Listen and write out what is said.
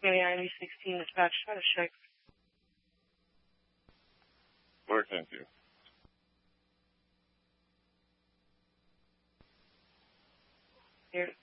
Miami 16 dispatch, status check. Where, thank you. Here.